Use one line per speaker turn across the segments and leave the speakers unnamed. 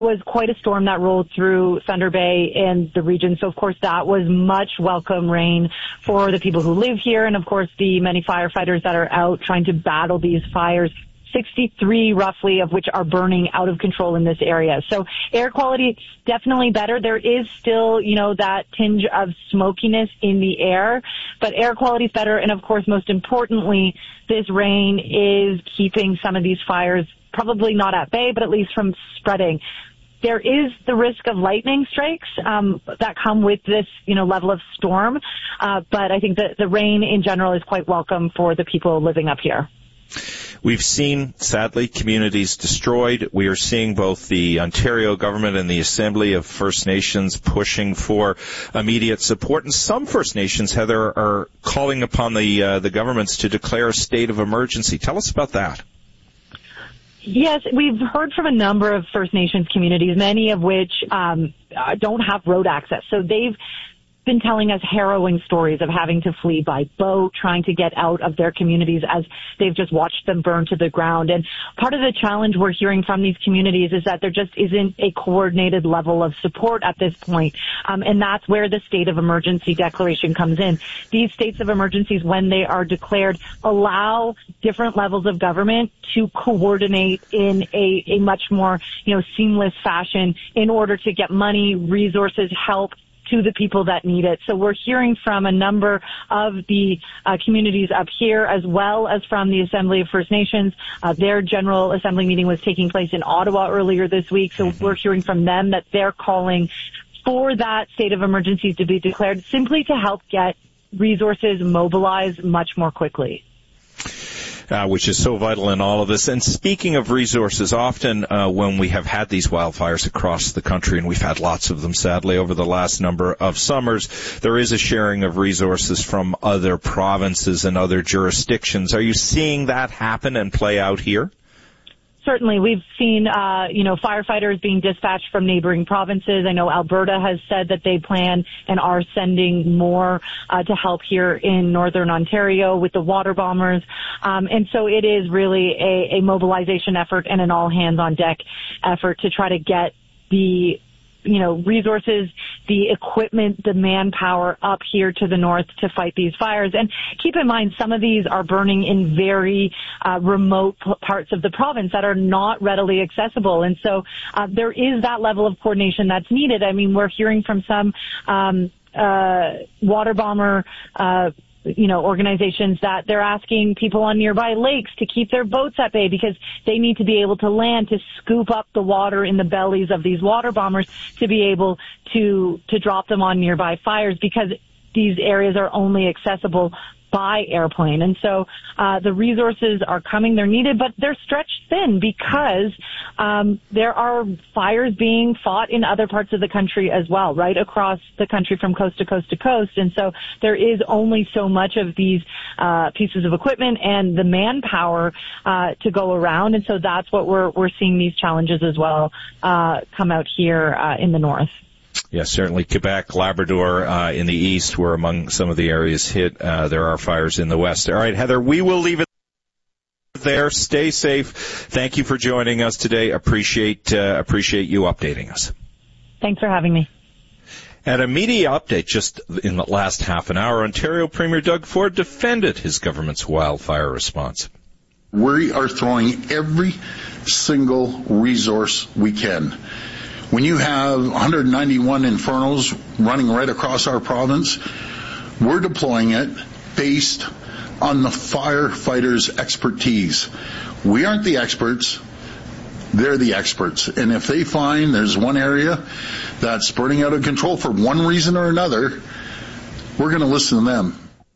was quite a storm that rolled through Thunder Bay and the region. So, of course, that was much welcome rain for the people who live here and, of course, the many firefighters that are out trying to battle these fires. 63 roughly of which are burning out of control in this area. So air quality definitely better. There is still, that tinge of smokiness in the air, but air quality is better. And of course, most importantly, this rain is keeping some of these fires probably not at bay, but at least from spreading. There is the risk of lightning strikes that come with this, level of storm. But I think that the rain in general is quite welcome for the people living up here.
We've seen, sadly, communities destroyed. We are seeing both the Ontario government and the Assembly of First Nations pushing for immediate support. And some First Nations, Heather, are calling upon the governments to declare a state of emergency. Tell us about that.
Yes, we've heard from a number of First Nations communities, many of which don't have road access. So they've been telling us harrowing stories of having to flee by boat, trying to get out of their communities as they've just watched them burn to the ground. And part of the challenge we're hearing from these communities is that there just isn't a coordinated level of support at this point. And that's where the state of emergency declaration comes in. These states of emergencies, when they are declared, allow different levels of government to coordinate in a much more, seamless fashion in order to get money, resources, help to the people that need it. So we're hearing from a number of the communities up here as well as from the Assembly of First Nations. Their General Assembly meeting was taking place in Ottawa earlier this week. So we're hearing from them that they're calling for that state of emergency to be declared simply to help get resources mobilized much more quickly.
Which is so vital in all of this. And speaking of resources, often when we have had these wildfires across the country, and we've had lots of them, sadly, over the last number of summers, there is a sharing of resources from other provinces and other jurisdictions. Are you seeing that happen and play out here?
Certainly. We've seen, firefighters being dispatched from neighboring provinces. I know Alberta has said that they plan and are sending more to help here in Northern Ontario with the water bombers. And so it is really a mobilization effort and an all-hands-on-deck effort to try to get the resources, the equipment, the manpower up here to the north to fight these fires. And keep in mind, some of these are burning in very remote parts of the province that are not readily accessible. And so there is that level of coordination that's needed. I mean, we're hearing from some water bomber organizations that they're asking people on nearby lakes to keep their boats at bay because they need to be able to land to scoop up the water in the bellies of these water bombers to be able to drop them on nearby fires because these areas are only accessible by airplane. And so the resources are coming, they're needed, but they're stretched thin because there are fires being fought in other parts of the country as well, right across the country from coast to coast to coast. And so there is only so much of these pieces of equipment and the manpower to go around. And so that's what we're seeing these challenges as well come out here in the north.
Yes, certainly. Quebec, Labrador in the east were among some of the areas hit. There are fires in the west. All right, Heather, we will leave it there. Stay safe. Thank you for joining us today. Appreciate you updating us.
Thanks for having me.
And a media update just in the last half an hour, Ontario Premier Doug Ford defended his government's wildfire response.
We are throwing every single resource we can. When you have 191 infernos running right across our province, we're deploying it based on the firefighters' expertise. We aren't the experts. They're the experts. And if they find there's one area that's burning out of control for one reason or another, we're going to listen to them.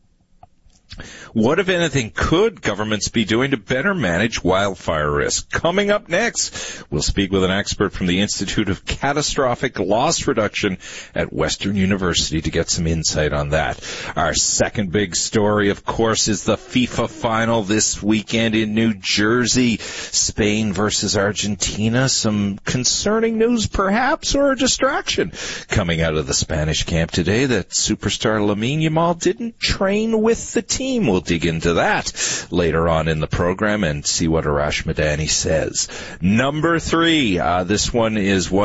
What, if anything, could governments be doing to better manage wildfire risk? Coming up next, we'll speak with an expert from the Institute of Catastrophic Loss Reduction at Western University to get some insight on that. Our second big story, of course, is the FIFA final this weekend in New Jersey. Spain versus Argentina. Some concerning news, perhaps, or a distraction coming out of the Spanish camp today that superstar Lamine Yamal didn't train with the team. We'll dig into that later on in the program and see what Arash Madani says. Number 3, this one is one